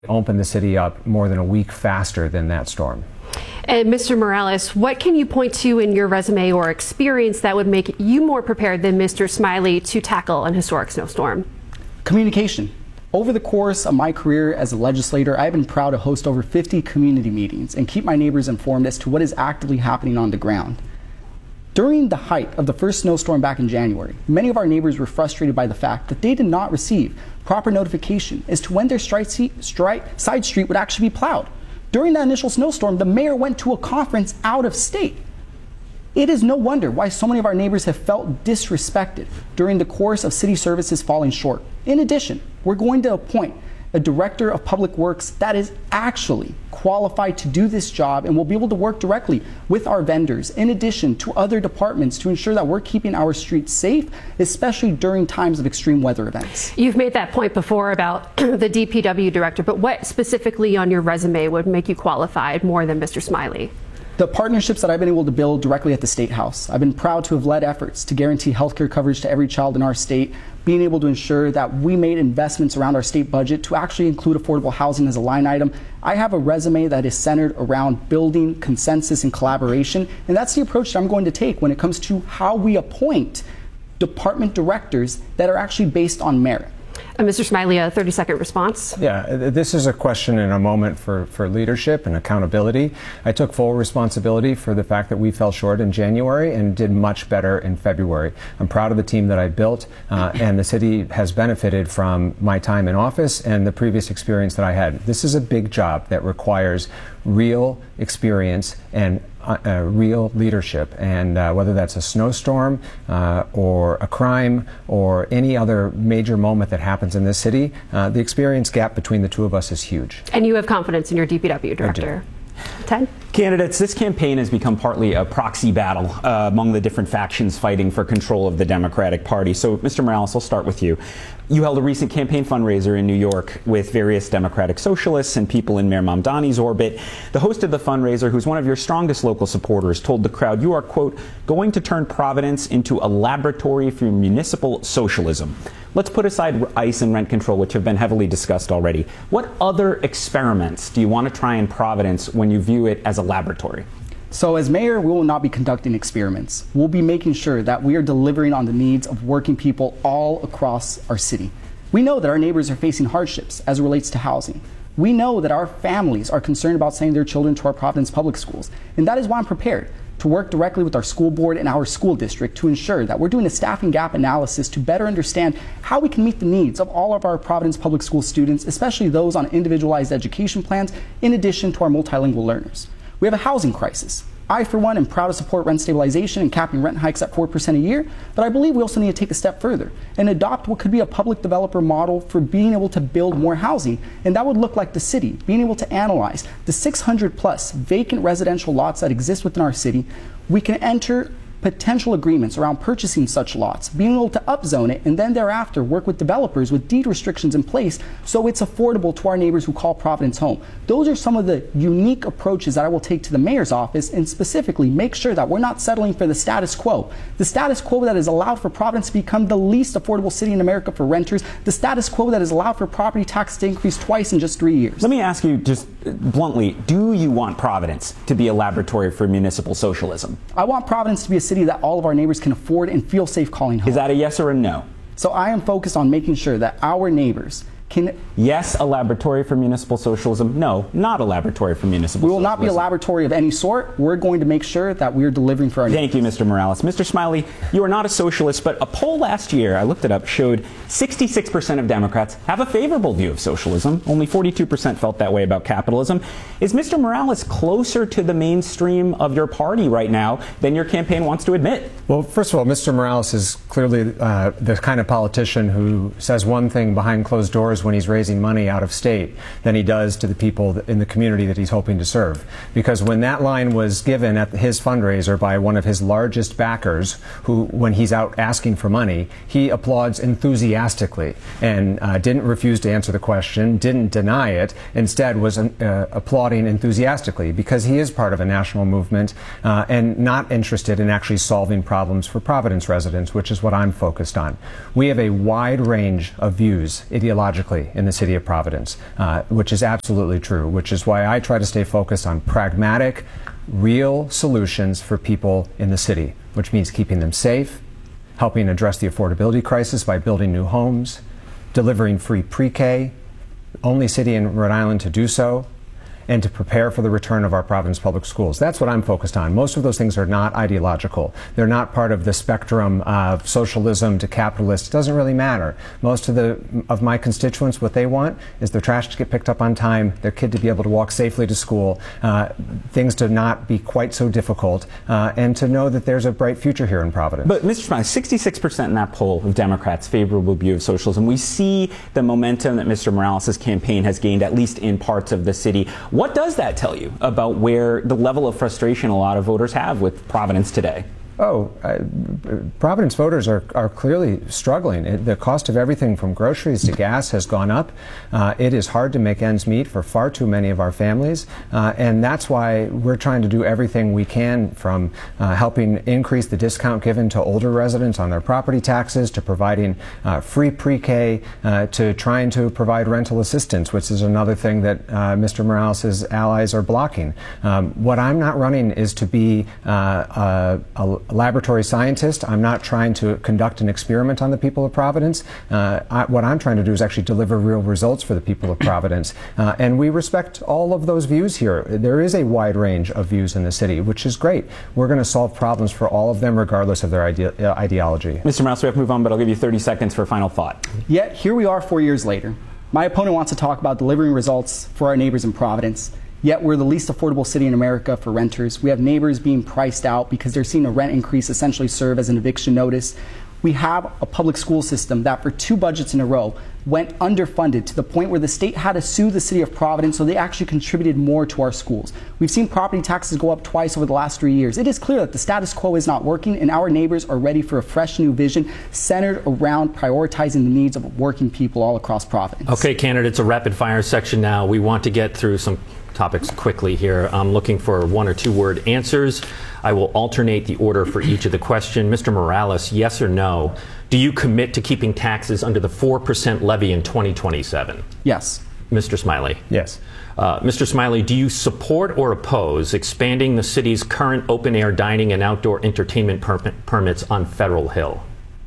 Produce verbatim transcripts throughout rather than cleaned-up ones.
Opened the city up more than a week faster than that storm. And Mister Morales, what can you point to in your resume or experience that would make you more prepared than Mister Smiley to tackle an historic snowstorm? Communication. Over the course of my career as a legislator, I've been proud to host over fifty community meetings and keep my neighbors informed as to what is actively happening on the ground. During the height of the first snowstorm back in January, many of our neighbors were frustrated by the fact that they did not receive proper notification as to when their side street would actually be plowed. During that initial snowstorm, the mayor went to a conference out of state. It is no wonder why so many of our neighbors have felt disrespected during the course of city services falling short. In addition, we're going to appoint a director of public works that is actually qualified to do this job and will be able to work directly with our vendors in addition to other departments to ensure that we're keeping our streets safe, especially during times of extreme weather events. You've made that point before about the D P W director, but what specifically on your resume would make you qualified more than Mister Smiley? The partnerships that I've been able to build directly at the State House. I've been proud to have led efforts to guarantee healthcare coverage to every child in our state, being able to ensure that we made investments around our state budget to actually include affordable housing as a line item. I have a resume that is centered around building consensus and collaboration, and that's the approach that I'm going to take when it comes to how we appoint department directors that are actually based on merit. Uh, Mister Smiley, a thirty second response. Yeah, this is a question and a moment for, for leadership and accountability. I took full responsibility for the fact that we fell short in January and did much better in February. I'm proud of the team that I built, uh, and the city has benefited from my time in office and the previous experience that I had. This is a big job that requires real experience and uh, uh, real leadership, and uh, whether that's a snowstorm uh, or a crime or any other major moment that happens in this city, uh, the experience gap between the two of us is huge. And you have confidence in your D P W director. Ted? Candidates, this campaign has become partly a proxy battle uh, among the different factions fighting for control of the Democratic Party. So, Mister Morales, I'll start with you. You held a recent campaign fundraiser in New York with various Democratic socialists and people in Mayor Mamdani's orbit. The host of the fundraiser, who's one of your strongest local supporters, told the crowd you are, quote, going to turn Providence into a laboratory for municipal socialism. Let's put aside ICE and rent control, which have been heavily discussed already. What other experiments do you want to try in Providence when you view it as a laboratory? So as mayor, we will not be conducting experiments. We'll be making sure that we are delivering on the needs of working people all across our city. We know that our neighbors are facing hardships as it relates to housing. We know that our families are concerned about sending their children to our Providence public schools. And that is why I'm prepared to work directly with our school board and our school district to ensure that we're doing a staffing gap analysis to better understand how we can meet the needs of all of our Providence public school students, especially those on individualized education plans, in addition to our multilingual learners. We have a housing crisis. I, for one, am proud to support rent stabilization and capping rent hikes at four percent a year, but I believe we also need to take a step further and adopt what could be a public developer model for being able to build more housing. And that would look like the city being able to analyze the six hundred plus vacant residential lots that exist within our city. We can enter potential agreements around purchasing such lots, being able to upzone it, and then thereafter work with developers with deed restrictions in place so it's affordable to our neighbors who call Providence home. Those are some of the unique approaches that I will take to the mayor's office, and specifically make sure that we're not settling for the status quo. The status quo that has allowed for Providence to become the least affordable city in America for renters, the status quo that has allowed for property taxes to increase twice in just three years. Let me ask you just bluntly, do you want Providence to be a laboratory for municipal socialism? I want Providence to be a city that all of our neighbors can afford and feel safe calling home. Is that a yes or a no? So I am focused on making sure that our neighbors can... Yes, a laboratory for municipal socialism. No, not a laboratory for municipal socialism. We will not be a laboratory of any sort. We're going to make sure that we're delivering for our neighbors. Thank you, Mister Morales. Mister Smiley, you are not a socialist, but a poll last year, I looked it up, showed sixty-six percent of Democrats have a favorable view of socialism. Only forty-two percent felt that way about capitalism. Is Mister Morales closer to the mainstream of your party right now than your campaign wants to admit? Well, first of all, Mister Morales is clearly uh, the kind of politician who says one thing behind closed doors when he's raising money out of state than he does to the people in the community that he's hoping to serve. Because when that line was given at his fundraiser by one of his largest backers, who, when he's out asking for money, he applauds enthusiastically and uh, didn't refuse to answer the question, didn't deny it, instead was uh, applauding enthusiastically because he is part of a national movement uh, and not interested in actually solving problems for Providence residents, which is what I'm focused on. We have a wide range of views ideologically ideologically in the city of Providence, uh, which is absolutely true, which is why I try to stay focused on pragmatic, real solutions for people in the city, which means keeping them safe, helping address the affordability crisis by building new homes, delivering free pre-K, only city in Rhode Island to do so, and to prepare for the return of our Providence public schools. That's what I'm focused on. Most of those things are not ideological. They're not part of the spectrum of socialism to capitalist. It doesn't really matter. Most of the of my constituents, what they want is their trash to get picked up on time, their kid to be able to walk safely to school, uh, things to not be quite so difficult, uh, and to know that there's a bright future here in Providence. But Mister Smiley, sixty-six percent in that poll of Democrats favorable view of socialism. We see the momentum that Mister Morales' campaign has gained, at least in parts of the city. What does that tell you about where the level of frustration a lot of voters have with Providence today? Oh, uh, Providence voters are, are clearly struggling. It, the cost of everything from groceries to gas has gone up. Uh, it is hard to make ends meet for far too many of our families, uh, and that's why we're trying to do everything we can, from uh, helping increase the discount given to older residents on their property taxes, to providing uh, free pre-K, uh, to trying to provide rental assistance, which is another thing that uh, Mister Morales' allies are blocking. Um, what I'm not running is to be uh, a, a laboratory scientist. I'm not trying to conduct an experiment on the people of Providence. Uh, I, what I'm trying to do is actually deliver real results for the people of Providence. Uh, and we respect all of those views here. There is a wide range of views in the city, which is great. We're going to solve problems for all of them, regardless of their ide uh, ideology. Mister Morales, we have to move on, but I'll give you thirty seconds for a final thought. Yet, here we are four years later. My opponent wants to talk about delivering results for our neighbors in Providence. Yet we're the least affordable city in America for renters. We have neighbors being priced out because they're seeing a rent increase essentially serve as an eviction notice. We have a public school system that for two budgets in a row went underfunded to the point where the state had to sue the city of Providence, so they actually contributed more to our schools. We've seen property taxes go up twice over the last three years. It is clear that the status quo is not working, and our neighbors are ready for a fresh new vision centered around prioritizing the needs of working people all across Providence. Okay, candidates, a rapid fire section now. We want to get through some topics quickly here. I'm looking for one or two word answers. I will alternate the order for each of the question. Mister Morales, yes or no? Do you commit to keeping taxes under the four percent levy in twenty twenty-seven? Yes. Mister Smiley? Yes. Uh, Mister Smiley, do you support or oppose expanding the city's current open-air dining and outdoor entertainment per permits on Federal Hill?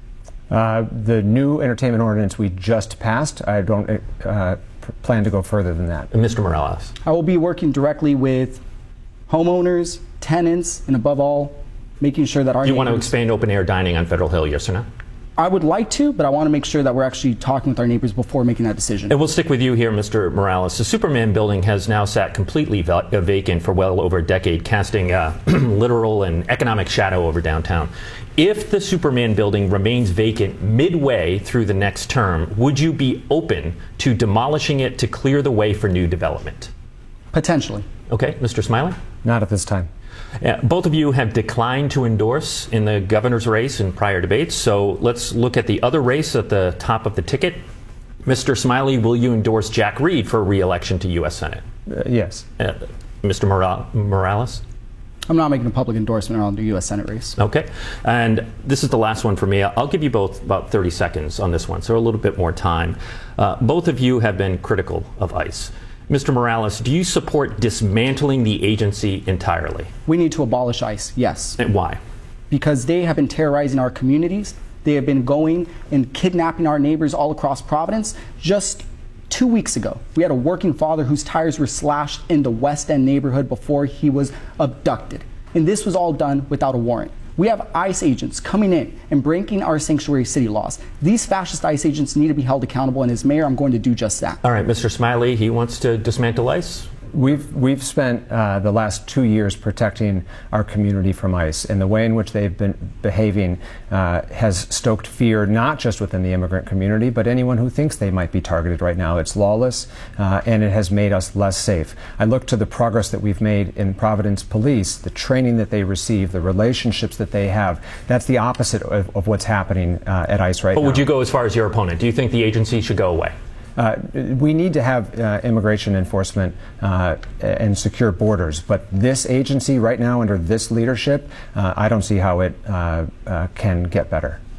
Uh, the new entertainment ordinance we just passed, I don't uh, plan to go further than that. And Mister Morales? I will be working directly with homeowners, tenants, and above all, making sure that our Do you want to neighbors- expand open-air dining on Federal Hill, yes or no? I would like to, but I want to make sure that we're actually talking with our neighbors before making that decision. And we'll stick with you here, Mister Morales. The Superman building has now sat completely va vacant for well over a decade, casting a literal and economic shadow over downtown. If the Superman building remains vacant midway through the next term, would you be open to demolishing it to clear the way for new development? Potentially. Okay, Mister Smiley? Not at this time. Yeah, both of you have declined to endorse in the governor's race in prior debates, so let's look at the other race at the top of the ticket. Mister Smiley, will you endorse Jack Reed for re-election to U S Senate? Uh, yes. Uh, Mister Mora Morales? I'm not making a public endorsement around the U S Senate race. Okay. And this is the last one for me. I'll give you both about thirty seconds on this one, so a little bit more time. Uh, both of you have been critical of ICE. Mister Morales, do you support dismantling the agency entirely? We need to abolish ICE, yes. And why? Because they have been terrorizing our communities. They have been going and kidnapping our neighbors all across Providence. Just two weeks ago, we had a working father whose tires were slashed in the West End neighborhood before he was abducted. And this was all done without a warrant. We have ICE agents coming in and breaking our sanctuary city laws. These fascist ICE agents need to be held accountable, and as mayor, I'm going to do just that. All right, Mister Smiley, he wants to dismantle ICE? We've, we've spent uh, the last two years protecting our community from ICE, and the way in which they've been behaving uh, has stoked fear not just within the immigrant community, but anyone who thinks they might be targeted right now. It's lawless, uh, and it has made us less safe. I look to the progress that we've made in Providence Police, the training that they receive, the relationships that they have. That's the opposite of, of what's happening uh, at ICE right but now. But would you go as far as your opponent? Do you think the agency should go away? Uh, we need to have uh, immigration enforcement uh, and secure borders, but this agency right now under this leadership, uh, I don't see how it uh, uh, can get better.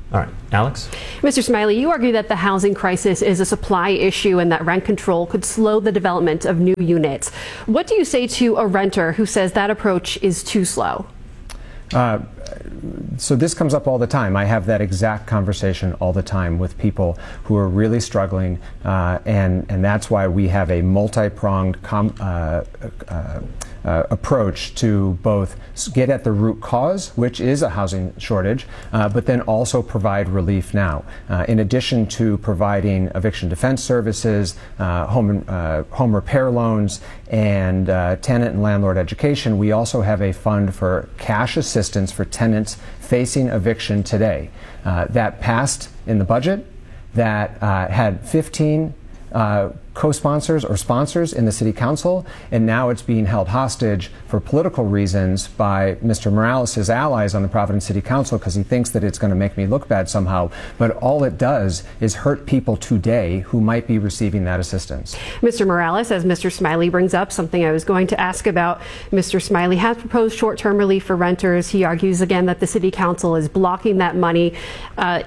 All right, Alex? Mister Smiley, you argue that the housing crisis is a supply issue and that rent control could slow the development of new units. What do you say to a renter who says that approach is too slow? Uh, so this comes up all the time. I have that exact conversation all the time with people who are really struggling, uh, and and that's why we have a multi-pronged com uh, uh, uh, approach to both get at the root cause, which is a housing shortage, uh, but then also provide relief now. Uh, in addition to providing eviction defense services, uh, home uh, home repair loans, and uh, tenant and landlord education, we also have a fund for cash assistance for tenants facing eviction today. Uh, that passed in the budget, that uh, had fifteen uh, co-sponsors or sponsors in the City Council, and now it's being held hostage for political reasons by Mister Morales' allies on the Providence City Council because he thinks that it's going to make me look bad somehow. But all it does is hurt people today who might be receiving that assistance. Mister Morales, as Mister Smiley brings up, something I was going to ask about, Mister Smiley has proposed short-term relief for renters. He argues again that the City Council is blocking that money. Uh,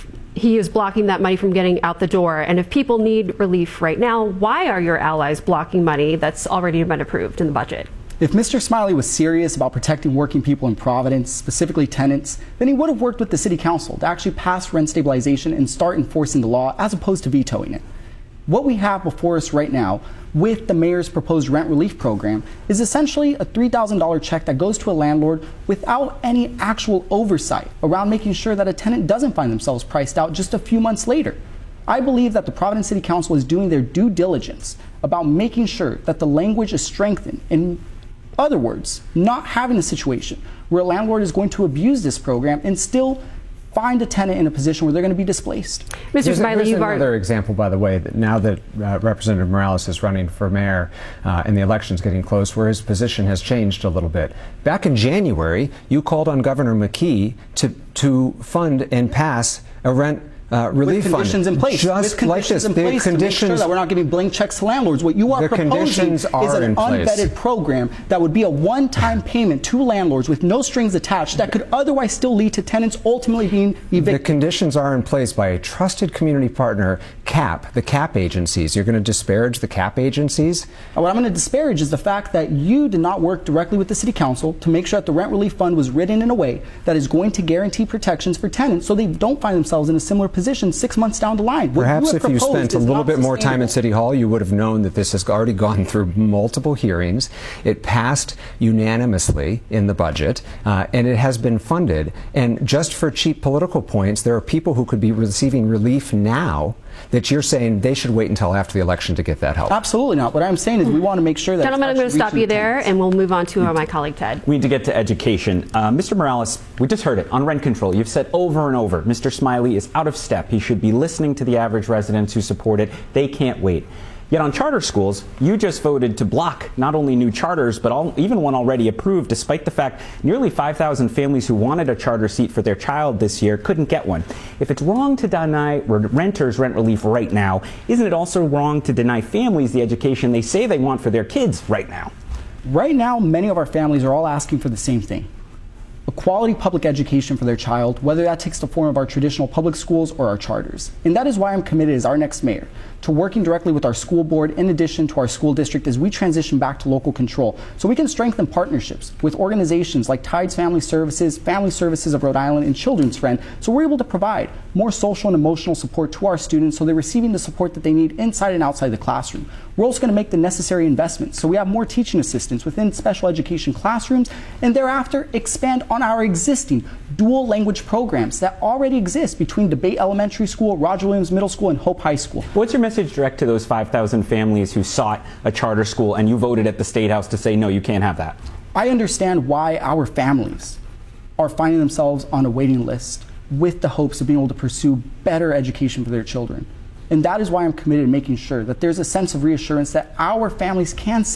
He is blocking that money from getting out the door. And if people need relief right now, why are your allies blocking money that's already been approved in the budget? If Mister Smiley was serious about protecting working people in Providence, specifically tenants, then he would have worked with the City Council to actually pass rent stabilization and start enforcing the law as opposed to vetoing it. What we have before us right now with the mayor's proposed rent relief program is essentially a three thousand dollar check that goes to a landlord without any actual oversight around making sure that a tenant doesn't find themselves priced out just a few months later. I believe that the Providence City Council is doing their due diligence about making sure that the language is strengthened. In other words, not having a situation where a landlord is going to abuse this program and still find a tenant in a position where they're going to be displaced. Mister Here's, Smiley, here's you've another already... example, by the way, that now that uh, Representative Morales is running for mayor uh, and the election's getting close, where his position has changed a little bit. Back in January, you called on Governor McKee to, to fund and pass a rent Uh, relief with conditions fund. in place, Just with conditions like in this. place the to make sure that we're not giving blank checks to landlords. What you are the proposing is are an unvetted program that would be a one-time payment to landlords with no strings attached that could otherwise still lead to tenants ultimately being evicted. The conditions are in place by a trusted community partner, CAP, the CAP agencies. You're going to disparage the CAP agencies? What I'm going to disparage is the fact that you did not work directly with the City Council to make sure that the rent relief fund was written in a way that is going to guarantee protections for tenants so they don't find themselves in a similar position six months down the line. What Perhaps you if you spent a little bit more time in City Hall, you would have known that this has already gone through multiple hearings. It passed unanimously in the budget, uh, and it has been funded. And just for cheap political points, there are people who could be receiving relief now that you're saying they should wait until after the election to get that help. Absolutely not. What I'm saying is we want to make sure that... Gentlemen, I'm going to stop you there, and we'll move on to uh, my colleague, Ted. We need to get to education. Uh, Mister Morales, we just heard it, on rent control. You've said over and over, Mister Smiley is out of step. He should be listening to the average residents who support it. They can't wait. Yet on charter schools, you just voted to block not only new charters, but all, even one already approved, despite the fact nearly five thousand families who wanted a charter seat for their child this year couldn't get one. If it's wrong to deny renters rent relief right now, isn't it also wrong to deny families the education they say they want for their kids right now? Right now, many of our families are all asking for the same thing. A quality public education for their child, whether that takes the form of our traditional public schools or our charters. And that is why I'm committed as our next mayor to working directly with our school board in addition to our school district as we transition back to local control so we can strengthen partnerships with organizations like Tides Family Services, Family Services of Rhode Island, and Children's Friend so we're able to provide more social and emotional support to our students so they're receiving the support that they need inside and outside the classroom. We're also going to make the necessary investments so we have more teaching assistants within special education classrooms and thereafter expand on our existing dual language programs that already exist between Debate Elementary School, Roger Williams Middle School, and Hope High School. What's your message direct to those five thousand families who sought a charter school and you voted at the State House to say, no, you can't have that? I understand why our families are finding themselves on a waiting list with the hopes of being able to pursue better education for their children. And that is why I'm committed to making sure that there's a sense of reassurance that our families can send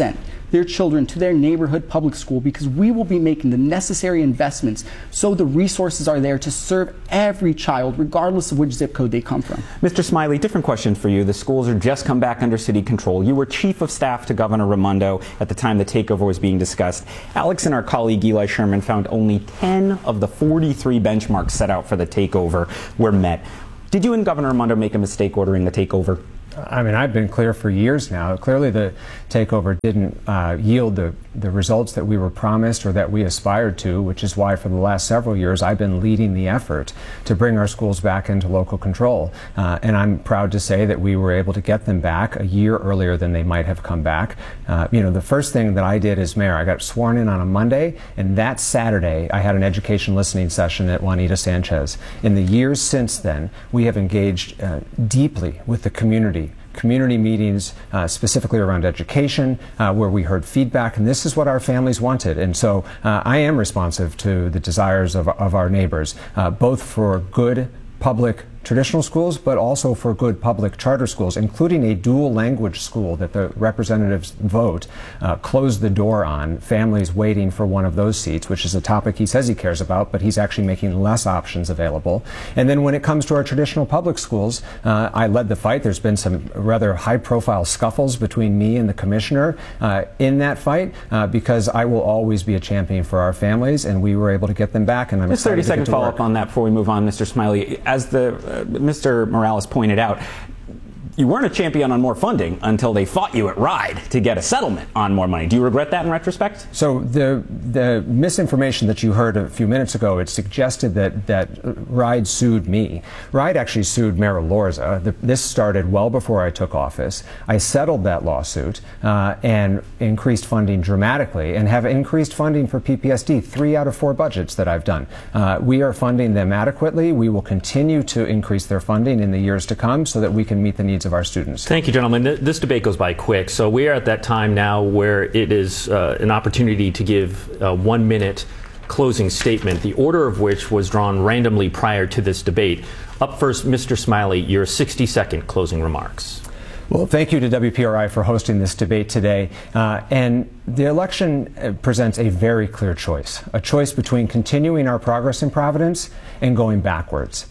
their children to their neighborhood public school, because we will be making the necessary investments so the resources are there to serve every child, regardless of which zip code they come from. Mister Smiley, different question for you. The schools are just come back under city control. You were chief of staff to Governor Raimondo at the time the takeover was being discussed. Alex and our colleague Eli Sherman found only ten of the forty-three benchmarks set out for the takeover were met. Did you and Governor Raimondo make a mistake ordering the takeover? I mean, I've been clear for years now. Clearly, the takeover didn't uh, yield the, the results that we were promised or that we aspired to, which is why for the last several years I've been leading the effort to bring our schools back into local control. Uh, and I'm proud to say that we were able to get them back a year earlier than they might have come back. Uh, you know, the first thing that I did as mayor, I got sworn in on a Monday, and that Saturday I had an education listening session at Juanita Sanchez. In the years since then, we have engaged uh, deeply with the community. Community meetings, uh, specifically around education, uh, where we heard feedback, and this is what our families wanted. And so uh, I am responsive to the desires of, of our neighbors, uh, both for good public traditional schools, but also for good public charter schools, including a dual language school that the representatives vote uh, closed the door on families waiting for one of those seats, which is a topic he says he cares about, but he's actually making less options available. And then when it comes to our traditional public schools, uh, I led the fight. There's been some rather high-profile scuffles between me and the commissioner uh, in that fight, uh, because I will always be a champion for our families, and we were able to get them back. And I'm Just thirty second follow-up work. on that before we move on, Mister Smiley. As the uh, Mister Morales pointed out, you weren't a champion on more funding until they fought you at RIDE to get a settlement on more money. Do you regret that in retrospect? So the the misinformation that you heard a few minutes ago, it suggested that, that RIDE sued me. RIDE actually sued Mayor Lorza. The, this started well before I took office. I settled that lawsuit uh, and increased funding dramatically, and have increased funding for P P S D three out of four budgets that I've done. Uh, we are funding them adequately. We will continue to increase their funding in the years to come so that we can meet the needs of our students. Thank you, gentlemen. This debate goes by quick. So we are at that time now where it is uh, an opportunity to give a one-minute closing statement, the order of which was drawn randomly prior to this debate. Up first, Mister Smiley, your sixty second closing remarks. Well, thank you to W P R I for hosting this debate today. Uh, and the election presents a very clear choice, a choice between continuing our progress in Providence and going backwards.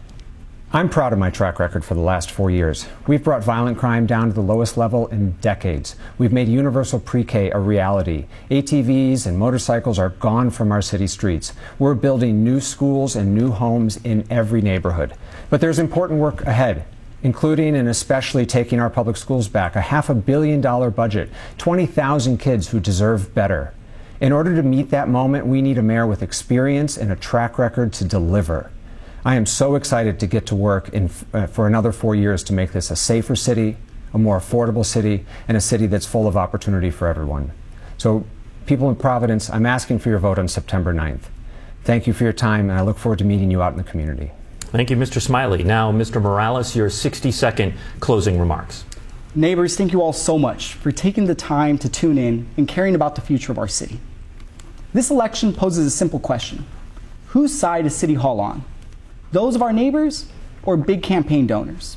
I'm proud of my track record for the last four years. We've brought violent crime down to the lowest level in decades. We've made universal pre-K a reality. A T Vs and motorcycles are gone from our city streets. We're building new schools and new homes in every neighborhood. But there's important work ahead, including and especially taking our public schools back, a half a billion dollar budget, twenty thousand kids who deserve better. In order to meet that moment, we need a mayor with experience and a track record to deliver. I am so excited to get to work in, uh, for another four years to make this a safer city, a more affordable city, and a city that's full of opportunity for everyone. So, people in Providence, I'm asking for your vote on September ninth. Thank you for your time, and I look forward to meeting you out in the community. Thank you, Mister Smiley. Now, Mister Morales, your sixty second closing remarks. Neighbors, thank you all so much for taking the time to tune in and caring about the future of our city. This election poses a simple question. Whose side is City Hall on? Those of our neighbors or big campaign donors?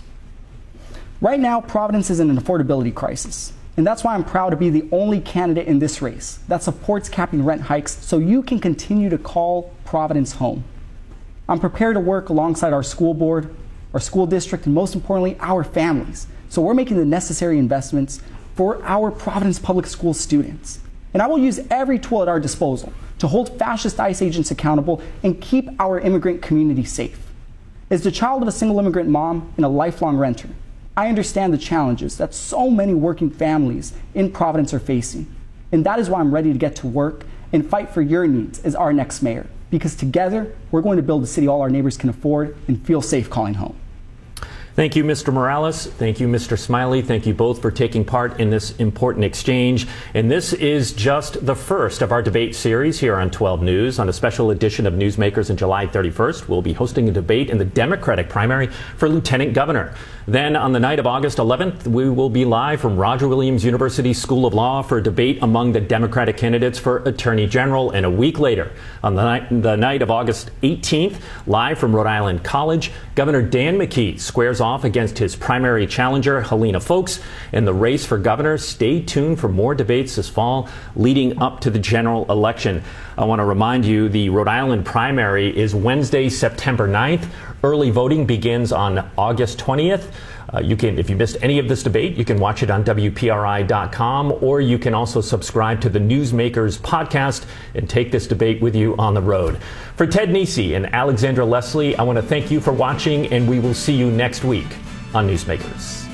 Right now, Providence is in an affordability crisis, and that's why I'm proud to be the only candidate in this race that supports capping rent hikes so you can continue to call Providence home. I'm prepared to work alongside our school board, our school district, and most importantly, our families. So we're making the necessary investments for our Providence Public School students. And I will use every tool at our disposal to hold fascist ICE agents accountable and keep our immigrant community safe. As the child of a single immigrant mom and a lifelong renter, I understand the challenges that so many working families in Providence are facing. And that is why I'm ready to get to work and fight for your needs as our next mayor. Because together, we're going to build a city all our neighbors can afford and feel safe calling home. Thank you, Mister Morales. Thank you, Mister Smiley. Thank you both for taking part in this important exchange. And this is just the first of our debate series here on twelve News. On a special edition of Newsmakers on July thirty-first, we'll be hosting a debate in the Democratic primary for Lieutenant Governor. Then on the night of August eleventh, we will be live from Roger Williams University School of Law for a debate among the Democratic candidates for Attorney General. And a week later, on the night, the night of August eighteenth, live from Rhode Island College, Governor Dan McKee squares off against his primary challenger, Helena Foulkes, in the race for governor. Stay tuned for more debates this fall leading up to the general election. I want to remind you the Rhode Island primary is Wednesday, September ninth. Early voting begins on August twentieth. Uh, you can, if you missed any of this debate, you can watch it on W P R I dot com, or you can also subscribe to the Newsmakers podcast and take this debate with you on the road. For Ted Nesi and Alexandra Leslie, I want to thank you for watching, and we will see you next week on Newsmakers.